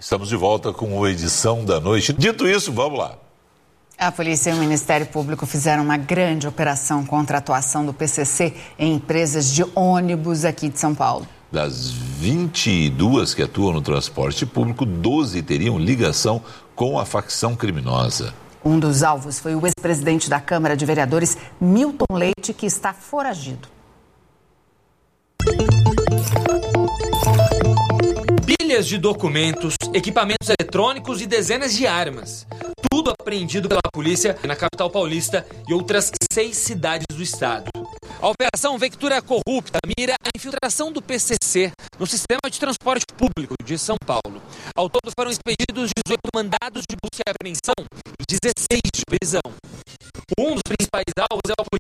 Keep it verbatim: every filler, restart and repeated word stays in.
Estamos de volta com a edição da noite. Dito isso, vamos lá. A polícia e o Ministério Público fizeram uma grande operação contra a atuação do P C C em empresas de ônibus aqui de São Paulo. Das vinte e duas que atuam no transporte público, doze teriam ligação com a facção criminosa. Um dos alvos foi o ex-presidente da Câmara de Vereadores, Milton Leite, que está foragido. Pilhas de documentos, equipamentos eletrônicos e dezenas de armas. Tudo apreendido pela polícia na capital paulista e outras seis cidades do estado. A Operação Vectura Corrupta mira a infiltração do P C C no sistema de transporte público de São Paulo. Ao todo foram expedidos dezoito mandados de busca e apreensão e dezesseis de prisão. Um dos principais alvos é o